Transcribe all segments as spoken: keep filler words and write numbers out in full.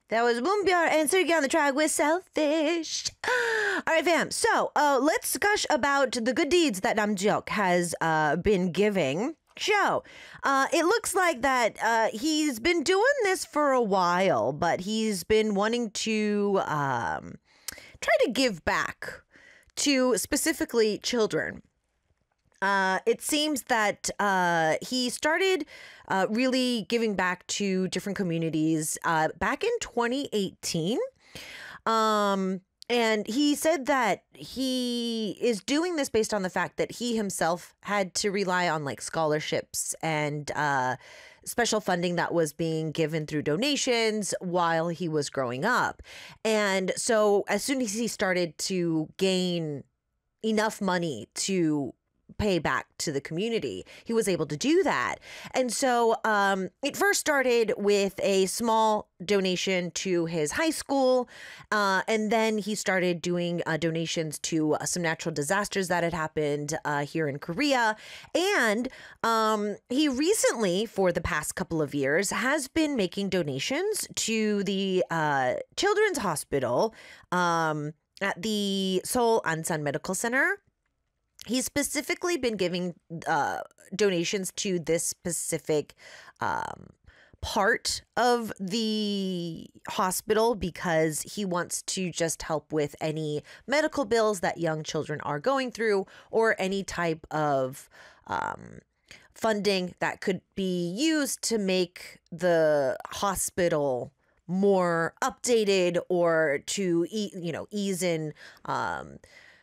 That was Moonbyar and Sergey on the track with Selfish. All right, fam. So uh, let's gush about the good deeds that Namjook has uh, been giving. Joe, uh, it looks like that uh, he's been doing this for a while, but he's been wanting to um, try to give back to specifically children. Uh, it seems that uh, he started uh, really giving back to different communities uh, back in twenty eighteen. Um, and he said that he is doing this based on the fact that he himself had to rely on like scholarships and uh, special funding that was being given through donations while he was growing up. And so as soon as he started to gain enough money to pay back to the community, he was able to do that. And so um, it first started with a small donation to his high school. Uh, and then he started doing uh, donations to uh, some natural disasters that had happened uh, here in Korea. And um, he recently, for the past couple of years, has been making donations to the uh, Children's Hospital um, at the Seoul Ansan Medical Center. He's specifically been giving uh, donations to this specific um, part of the hospital because he wants to just help with any medical bills that young children are going through or any type of um, funding that could be used to make the hospital more updated or to, e- you know, ease in um,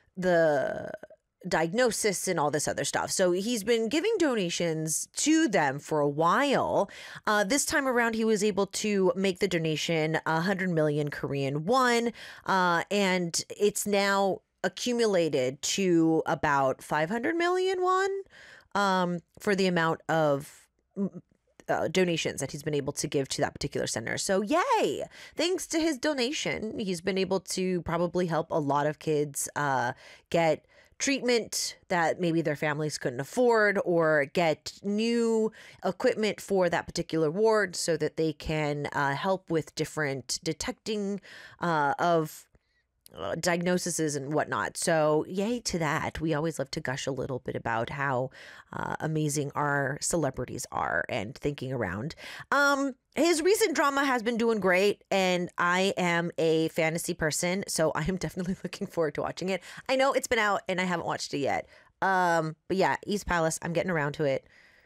the diagnosis and all this other stuff. So he's been giving donations to them for a while. Uh, this time around, he was able to make the donation one hundred million Korean won, uh, and it's now accumulated to about five hundred million won um, for the amount of Uh, donations that he's been able to give to that particular center. So yay! Thanks to his donation, he's been able to probably help a lot of kids uh, get treatment that maybe their families couldn't afford or get new equipment for that particular ward so that they can uh, help with different detecting uh, of Uh, diagnoses and whatnot. So yay to that. We always love to gush a little bit about how uh, amazing our celebrities are and thinking around. Um, his recent drama has been doing great, and I am a fantasy person, so I am definitely looking forward to watching it. I know it's been out and I haven't watched it yet. Um, but yeah, East Palace, I'm getting around to it.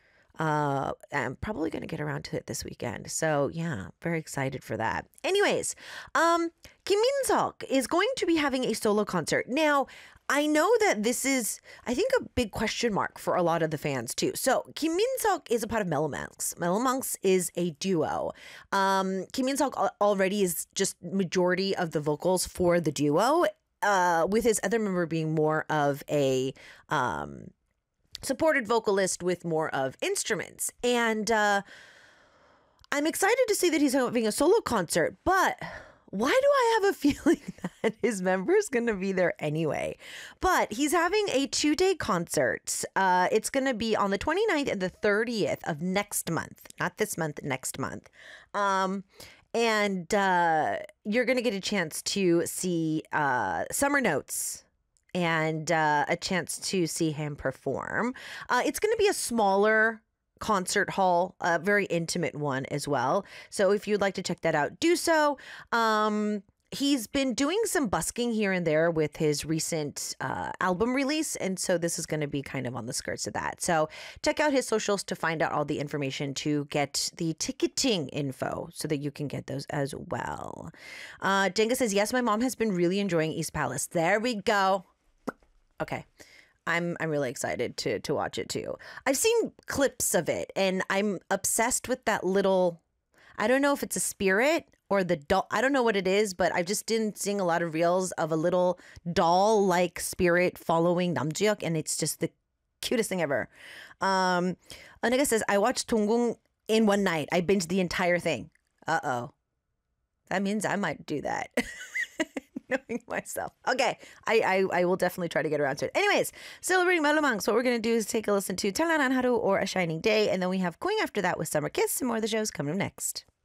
Uh, I'm probably going to get around to it this weekend. So yeah, very excited for that. Anyways, um, Kim Min-seok is going to be having a solo concert. Now, I know that this is, I think, a big question mark for a lot of the fans too. So Kim Min-seok is a part of Mellow Monks. Mellow Monks is a duo. Um, Kim Min-seok already is just majority of the vocals for the duo, uh, with his other member being more of a, um, supported vocalist with more of instruments. And uh, I'm excited to see that he's having a solo concert, but why do I have a feeling that his member is going to be there anyway? But he's having a two-day concert. Uh, it's going to be on the twenty-ninth and the thirtieth of next month. Not this month, next month. Um, and uh, you're going to get a chance to see uh, Summer Notes and uh, a chance to see him perform. Uh, it's going to be a smaller concert hall, a very intimate one as well. So if you'd like to check that out, do so. Um, he's been doing some busking here and there with his recent uh, album release. And so this is going to be kind of on the skirts of that. So check out his socials to find out all the information to get the ticketing info so that you can get those as well. Uh, Jenga says, yes, my mom has been really enjoying East Palace. There we go. Okay. I'm I'm really excited to to watch it too. I've seen clips of it and I'm obsessed with that little, I don't know if it's a spirit or the doll. I don't know what it is, but I've just been seeing a lot of reels of a little doll-like spirit following Namjook, and it's just the cutest thing ever. Um, Anaga says, I watched Donggung in one night. I binged the entire thing. Uh-oh. That means I might do that. Knowing myself. Okay, I, I I will definitely try to get around to it. Anyways, celebrating Mellow Monks, what we're going to do is take a listen to Talanhan Haru or A Shining Day, and then we have Going after that with Summer Kiss, and more of the shows coming up next.